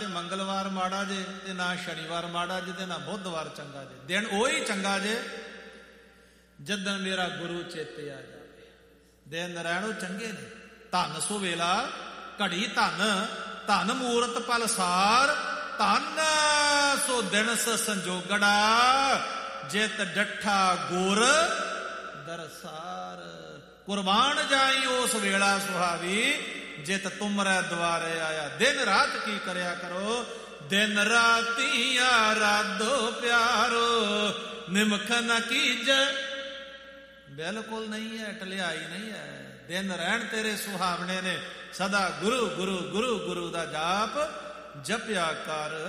ਤੇ ਮੰਗਲਵਾਰ ਮਾੜਾ ਜੇ, ਤੇ ਨਾ ਸ਼ਨੀਵਾਰ ਮਾੜਾ ਜੇ, ਤੇ ਨਾ ਬੁੱਧਵਾਰ ਚੰਗਾ ਜੇ। ਦਿਨ ਉਹੀ ਚੰਗਾ ਜੇ ਜਦੋਂ ਮੇਰਾ ਗੁਰੂ ਚੇਤੇ ਆ ਜਾਵੇ। ਦਿਨ ਰਹਿਣੋ ਚੰਗੇ ਨੇ। ਧਨ ਸੁਵੇਲਾ ਘੜੀ ਧਨ, ਧਨ ਮੂਰਤ ਪਲਸਾਰ, ਧਨ ਸੋ ਦਿਨਸ ਸੰਜੋਗੜਾ, ਜਿਤ ਡੱਠਾ ਗੁਰ ਦਰਸਾਰ। ਕੁਰਬਾਨ ਜਾਈ ਉਸ ਵੇਲਾ ਸੁਹਾਵੀ, ਜਿਤ ਤੁਮਰੇ ਦੁਆਰੇ ਆਇਆ। ਦਿਨ ਰਾਤ ਕੀ ਕਰਿਆ ਕਰੋ, ਦਿਨ ਰਾਤੀ ਆਰਾਧੋ ਪਿਆਰੋ, ਨਿਮਖ ਨ ਕੀਜੈ। ਬਿਲਕੁਲ ਨਹੀਂ ਹੈ, ਟਲਿਆਈ ਨਹੀਂ ਹੈ। ਦਿਨ ਰਹਿਣ ਤੇਰੇ ਸੁਹਾਵਣੇ ਨੇ, ਸਦਾ ਗੁਰੂ ਗੁਰੂ ਗੁਰੂ ਗੁਰੂ ਦਾ ਜਾਪ ਜਪਿਆ ਕਰ।